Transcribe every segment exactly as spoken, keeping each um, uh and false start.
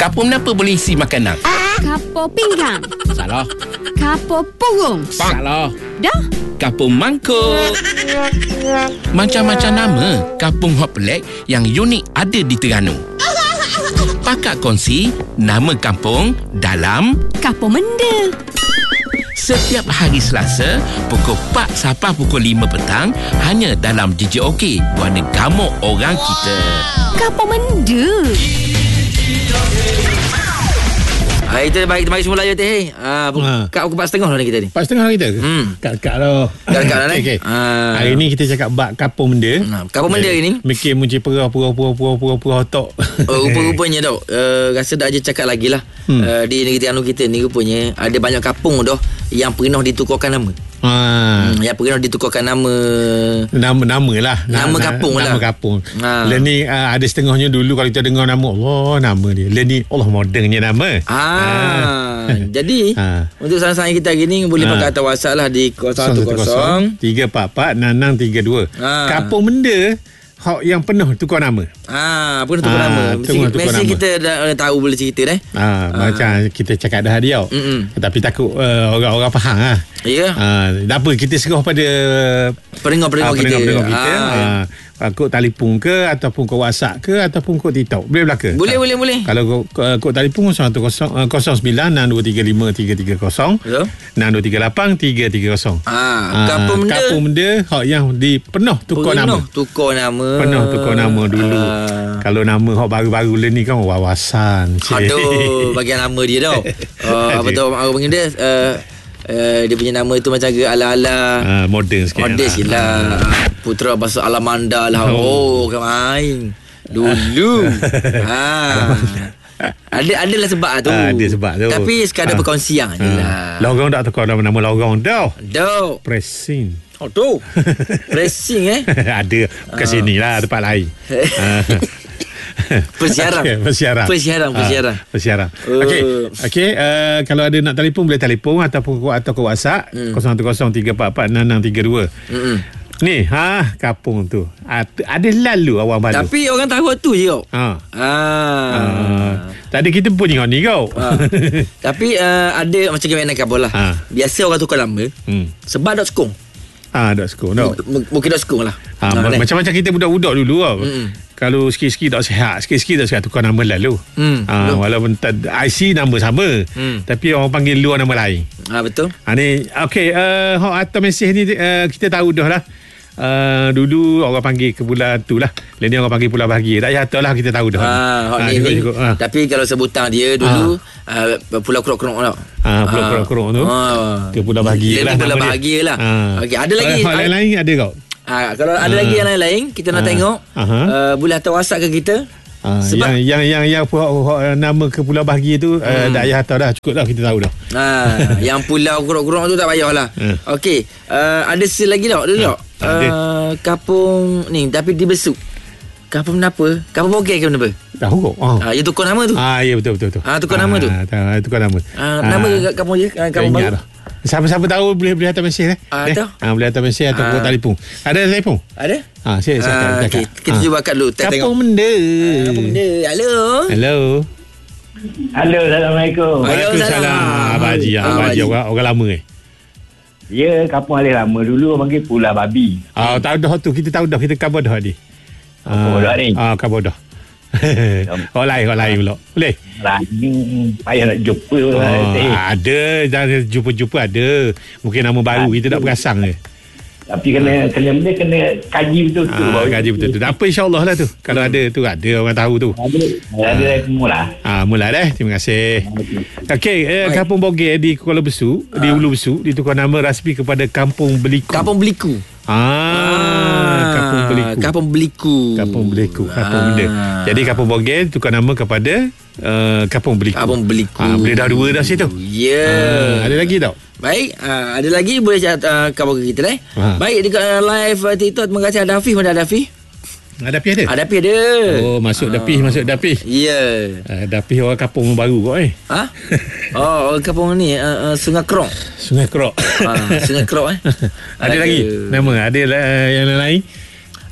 Kapur menapa boleh isi makanan? Kapur pinggang. Salah. Kapur purung. Salah. Dah. Kapur mangkuk. Macam-macam nama kampung hot pelik yang unik ada di Terengganu. Pakak kongsi nama kampung dalam Kapur Menda. setiap hari Selasa pukul empat sampai pukul lima petang hanya dalam D J OK Warna Gamuk Orang Kita. Kapur Menda. Ha, kita bagi bagi semula je teh. Ah, ha. Kat pukul empat tiga puluh lah ni kita ni. Empat setengah kita. Hmm. Kat-kat lah. Kat-kat lah ni. Okay. Ah. Hari ni kita cakap bab Kapur Menda. Nah, Kapur Menda ni. Mikir munci perah pura pura pura pura pura otak. Oh, rupa-rupanya tau. Uh, rasa dah je cakap lagi lah. Hmm. Uh, di negeri Terengganu kita ni rupanya ada banyak kampung dah yang pernah ditukarkan nama. Ha. Hmm, yang pernah ditukarkan nama. Nama-nama lah. Nama kampung nama, lah. Nama kampung. Ha. Lain ni uh, ada setengahnya dulu kalau kita dengar nama Allah, nama dia. Lain ni Allah modernnya nama. Ah, ha. Jadi ha. untuk sang-sang kita hari ni boleh ha. pakai atas WhatsApp lah di kosong satu kosong tiga empat empat enam enam tiga dua. Ha. Kampung Menda hak yang penuh tukar nama. Ah, apa tukar Ah, nama? Mesti, tukar mesti nama. kita dah uh, tahu boleh cerita dah. Ah, ah. Macam kita cakap dah dia. Tapi takut uh, orang-orang faham ah. Ya. Ah, tak apa kita serah pada Pendengar-pendengar ah, kita. pendengar kita. Ah. Ah, kod telefon ke ataupun kod WhatsApp ke ataupun kod TikTok. Boleh belaka? Boleh, tak? boleh, boleh. Kalau kod, kod telefon kosong sembilan enam dua tiga lima tiga tiga kosong Ya. enam dua tiga lapan tiga tiga kosong. Ah, Kampung Menda. Kampung Menda hak yang di penuh tukar nama. Penuh tukar nama. Penuh tukar nama dulu. Ah. Kalau nama hak baru-baru ni kan wawasan. Cik. Aduh, bagian nama dia tau. Uh, apa tu orang panggil dia? Uh, uh, dia punya nama tu macam agak ala-ala Uh, modern sikit. modern sikit lah. Putra bahasa Alamanda lah. Oh, kan main. Dulu. ha. Ada adalah sebab tu. Ah, ada sebab tu. Tapi sekadar Ah. perkongsian je lah. Lorong tak tukar nama lorong dah. Dok. Pressing. Oh tu. Racing eh. Ada ke sini lah tempat lain. Ah. Persiaran. Okay, persiaran. Persiaran, persiaran. Ah, persiaran. Uh. Okey. Okey, uh, kalau ada nak telefon boleh telefon ataupun atau ke WhatsApp hmm. kosong satu kosong tiga empat empat enam enam tiga dua. Hmm. Ni, ha, kampung tu. Ada lalu awang baru. Tapi orang tahu tu je kau. Ha. Ah. Uh, tadi kita pun tengok ni kau. Ha. Tapi uh, ada macam gimana kabel lah. Ha. Biasa orang tukar nama Hmm. sebab dok sekong. Ah, dok sekong. Dok. M- Mungkin dok sekong lah. Ha, Nah, macam-macam kita budak-budak dulu tau. Mm-mm. Kalau sikit-sikit tak sihat, sikit-sikit tak sihat tukar nama lalu. Hmm, ha, betul. walaupun tak, I C nama sama. Hmm. Tapi orang panggil luar nama lain. Ah betul. Ha, ni okey, uh, hak atau mesej ni uh, kita tahu dah lah. Uh, dulu orang panggil ke bulan tu lah. Lain ni orang panggil Pulau Bahagia. Tak payah tahu lah, kita tahu dah. Ah, hak Ha, ni, ni. cukup, ha. Tapi kalau sebutan dia dulu ah. uh, Pulau Kerok-Kerok tau. Ha, Pulau Kerok-Kerok tu. Ah. Ke Pulau Bahagia lah. Pulau nama dia. Bahagia lah. Ha. Okey, ada lagi. Hak lain-lain ada kau? Ah, kalau ada Ah. lagi yang lain-lain kita nak Ah. tengok. Aha. Uh, boleh hantar WhatsApp ke kita. Ha, Sebab- yang yang yang yang pu- pu- nama ke Pulau Bahagia tu hmm. uh, tak payah tahu dah, cukup dah kita tahu dah. Ah, yang pulau Kerok-Kerok tu tak payahlah. Hmm. Okey, uh, ada sil lagi tak? Ada tak? Ada. Uh, kampung ni tapi di Besuk. Kampung apa? Kampung Bogel ke apa? Tahu kok. Oh. Ah, yang tukar nama tu. Ah, ya betul betul betul. Ah, tukar nama tu? Ah, tukar nama. Ah, nama Ah, kampung je, ah, tak kampung ingat baru. dah. Siapa-siapa tahu boleh boleh hantar mesej eh. Ah, Eh? tahu. Ah, boleh hantar mesej atau Ah. telefon. Ada telefon? Ada? Ah, saya saya Ah, cakap. okey. Kita cuba kat dulu, kita tengok. Kampung Menda. Kampung benda. Halo. Hello. Halo, Assalamualaikum. Waalaikumsalam. Abang Haji, Ah, Abang Haji Haji. orang, orang lama eh. Ya, kampung alih lama dulu orang panggil Pulau Babi. Ah, tahu dah tu, kita tahu dah, kita cover dah ni. Cover dah ni? Ah, cover dah. Orang lain, orang lain pula. Boleh? Lain payah nak jumpa. Oh, eh. ada, dah jumpa-jumpa ada. Mungkin nama baru kita tak perasan je. Tapi kena kena benda kena kaji betul-betul. Ah, kaji betul-betul. Tak apa, insyaAllah lah tu. Kalau ada tu, ada orang tahu tu. Ada, ada semua lah. Ah, mula dah. Terima kasih. Okey, eh, Kampung Bogel di Kuala Besut, di Ulu Besut, ditukar nama rasmi kepada Kampung Beliku. Kampung Beliku. Ah, Kampung Beliku. Kampung Beliku. Kampung Beliku, Kampung Ah. Benda. Jadi Kampung Bogel tukar nama kepada uh, Kampung Beliku. Kampung Beliku. Ah, boleh dah dua dah situ. Ya. Ah, ada lagi tak? Baik, uh, ada lagi boleh uh, kabar ke kita eh. Ha. Baik dekat uh, live uh, TikTok, terima kasih ada Hafiz, mana ada Hafiz? Ada Dapih ada? Ada Hafiz ada. Oh, masuk Dapih, masuk Dapih. Ya. Uh, Dapih orang kampung baru kau eh. Ha? Oh, orang kampung ni uh, uh, Sungai Kerok. Sungai Kerok. Ha, Sungai Kerok eh. Ada lagi nama? Ada uh, yang lain?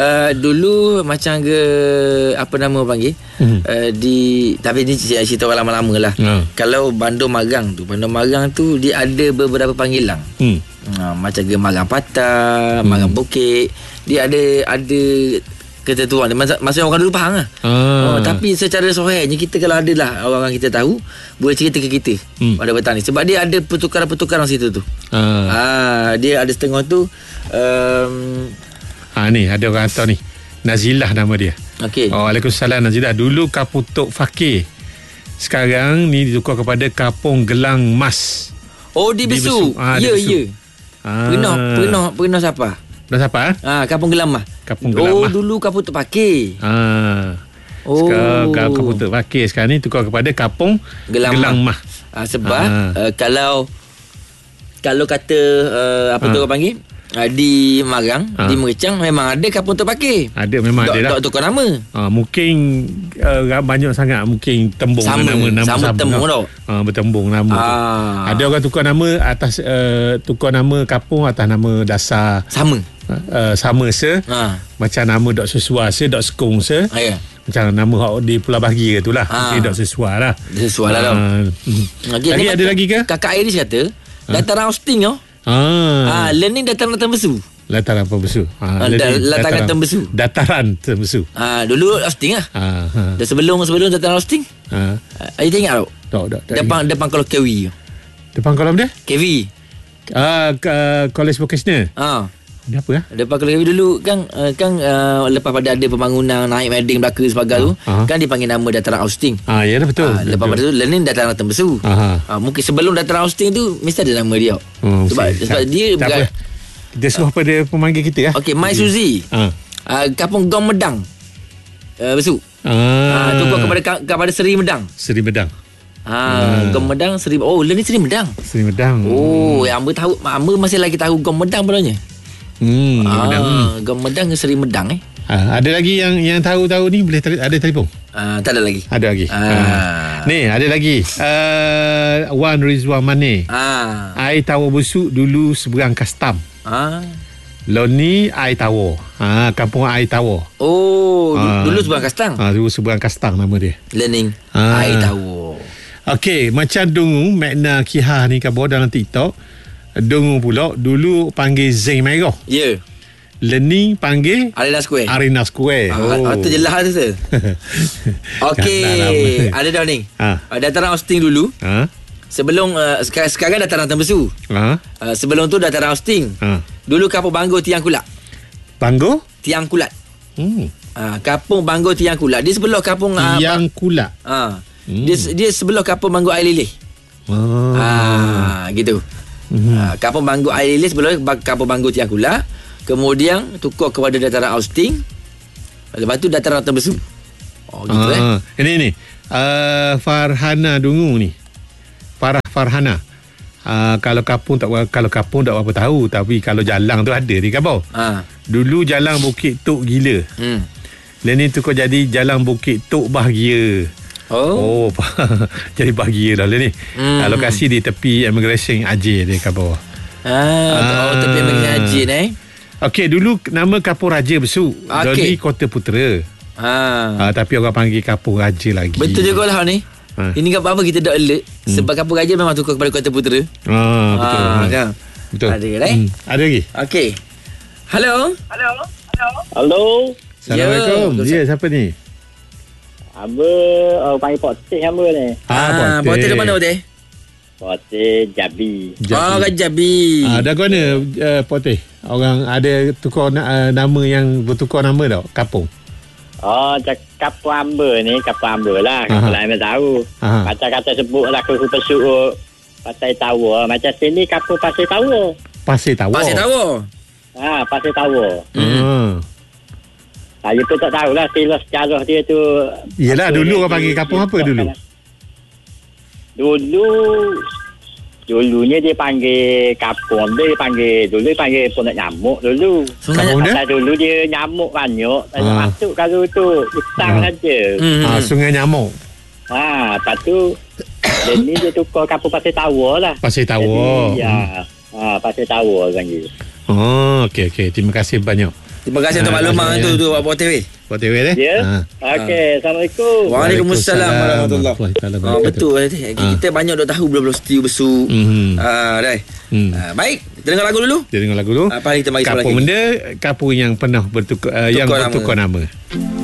uh, dulu macam ke apa nama panggil? Hmm. Uh, di tapi ni cerita orang lama-lama lah. Hmm. Kalau Bandar Marang tu, Bandar Marang tu dia ada beberapa panggilan. Hmm. Uh, macam ke Marang Patah, hmm. Marang Bukit. Dia ada ada ketentuan. Masa, masa orang dulu faham lah. Ah. Oh, tapi secara sohainya kita kalau ada lah orang-orang kita tahu boleh cerita ke kita hmm. pada petang ni. Sebab dia ada pertukaran-pertukaran situ tu. Ah. Ah, dia ada setengah tu um, ah, ni ada orang hantar ni Nazilah nama dia. Okey. Oh, Waalaikumsalam Nazilah. Dulu Kaputuk Fakir, sekarang ni ditukar kepada Kapung Gelang Mas. Oh, di Besu. Ah, ya ya. Ah. Pernah pernah pernah siapa? Dah siapa? Ah, Kampung Gelam Mah. Kampung Gelam Oh, Mah. dulu Kaputuk Fakir. Ah. Oh. Sekarang Kaputuk Fakir sekarang ni tukar kepada Kampung Gelang, Gelang Mah. Ah, sebab ah. Uh, kalau kalau kata uh, apa ah. tu orang panggil? Uh, di Marang, ah. di Mercang memang ada Kaputuk Fakir. Ada memang dok, ada dah. Dok tukar nama. Ah, mungkin uh, banyak sangat mungkin tembung sama, nama nama sama, sama tembung tau. Ah, bertembung nama ah. tu. Ada orang tukar nama atas uh, tukar nama kampung atas nama dasar sama. Uh, sama se ha. Macam nama dok sesuai se dok sekong se ha, ya. Macam nama hak di Pulau Bahagi tu lah ha. Mungkin dok sesuai lah sesuai lah ha. Okay, lagi ada lagi ke kakak Iris kata ha. dataran hosting oh. ha. ha. learning dataran tembesu dataran tembesu ha. dataran tembesu dataran tembesu ha. dulu hosting lah ha. Ha. Dan sebelum sebelum dataran hosting ha. Ayu tengok tak tak depan depan kalau K V depan kolam dia K V ah uh, college vocational ah dia apa lah? Lepas kalau dulu kan uh, kan uh, lepas pada ada pembangunan naik Mading Melaka sebagainya tu uh-huh. kan dipanggil nama dataran hosting. Ah ya betul. Uh, lepas pada tu learning dataran tembesu. Uh-huh. Uh, mungkin sebelum dataran hosting tu mesti ada nama dia. Uh, sebab okay. sebab tak, dia tak bukan, apa. Kita suruh uh, pada pemanggil kita ya. Okey, Mai Suzi. Uh. Uh, Kampung Gong Medang. Uh, Besu. Ah uh, tu kepada kepada Seri Medang. Seri Medang. Ah, uh. Gong Medang Seri. Oh, learning Seri Medang. Seri Medang. Oh, yang hamba tahu hamba masih lagi tahu Gong Medang sebenarnya. Hmm, ah, Gong Medang ke Seri Medang eh? Ah, ada lagi yang yang tahu-tahu ni boleh tele, ada telefon? Ah, tak ada lagi. Ada lagi. Ah. Ah. Ni ada lagi. Uh, Wan Rizwan Mane. Ah. Ai Tawo Busuk dulu seberang custom. Ah. Loni Ai Tawo. Ah, kampung Ai Tawo. Oh, ah. dulu seberang custom. Ah, dulu seberang custom nama dia. Learning ah. Ai Tawo. Okey, macam dungu makna Kiha ni kan dalam TikTok. Dungu pula dulu panggil Zeng Merah. Ya. Yeah. Learning panggil Arena Square. Arena Square. Ah, oh. Itu jelas tu tu. Okey, ada dah ni. Ha. Dataran hosting dulu. Ha. Sebelum uh, sekarang, sekarang dataran Tembesu. Ha. Uh, sebelum tu dataran hosting. Ha. Dulu Kampung Bangor Tiang Kulat. Bangor? Tiang Kulat. Hmm. Uh, Kampung Bangor Tiang Kulat. Dia sebelah Kampung Tiang uh, Kulat. Ha. Hmm. Dia dia sebelah Kampung Bangor Air Lilih. Oh. Ah, gitu. Mm-hmm. Uh, Kampung Bangor Air Lilih sebelum Kampung Bangor Tiang Kulat. Kemudian tukar kepada dataran Austing. Lepas tu dataran Tembesu. Oh gitu ah, eh. Ini ni. Uh, Farhana Dungu ni. Farah Farhana. Uh, kalau kapung tak kalau kapung tak apa tahu, tapi kalau jalan tu ada di Kabau. Ha. Dulu jalan Bukit Tok gila. Hmm. Lain ni tukar jadi jalan Bukit Tok bahagia. Oh, oh jadi bahagia dah ni. Hmm. Lokasi di tepi immigration Aceh di Kabau. Ah, ah. Oh, tepi immigration Aceh ni. Okey, dulu nama Kapur Raja Besu. Okay. Doni Kota Putera. Ha. Ha, tapi orang panggil Kapur Raja lagi. Betul juga lah ni. Ha. Ini apa apa kita dah alert hmm. sebab Kapur Raja memang tukar kepada Kota Putera. Ha, betul. Ha, kan? Betul. Ada eh? Hmm. Ada lagi? Okey. Hello. Hello. Hello. Hello. Assalamualaikum. Ya, yeah, siapa ni? Aba uh, panggil Pak Teh hamba ni. Ah, Pak Teh dari mana Teh? Pak Teh Jabi. Jabi. Oh, kat Jabi. Ah, dah ke mana uh, Pak Teh? Orang ada tukar uh, nama yang bertukar nama tau, kapung. Oh, kapung hamba ni, kapung hamba lah. Kalau anda tahu. Aha. Macam kata sebut lah ke Pesuk Pasir Tawa. Macam sini kapung Pasir Tawa. Pasir Tawa. Pasir Tawa. Ha, Pasir Tawa. Hmm. Ha, itu tak tahulah silas sejarah dia tu. Yelah, dulu orang panggil kapung apa dulu? Dulu Dulunya dia panggil kapung dia, dia panggil dulu dia panggil punat nyamuk dulu. Kapung dia? Dulu dia nyamuk banyak. Tak ha. Masuk kalau tu hutang ha. saja. Hmm. Ha, sungai nyamuk. Ha, lepas tu dan ni dia tukar kapung Pasir Tawa lah. Pasir Tawa. Jadi, ya. Ha, Pasir Tawa kan dia. Oh, okey okey. Terima kasih banyak. Terima kasih untuk maklumat tu tu Pak T V. Pak T V deh. Ya. Ha. Okey, assalamualaikum. Waalaikumsalam warahmatullahi wabarakatuh. Oh, betul eh. Kita ha. banyak dah tahu belah-belah setiu besu. Hmm. Ah, dah. Hmm. Ah, baik, kita dengar lagu dulu. Kita dengar lagu dulu. Apa kita bagi Kampung Menda, kampung yang pernah bertukar uh, yang bertukar nama. nama.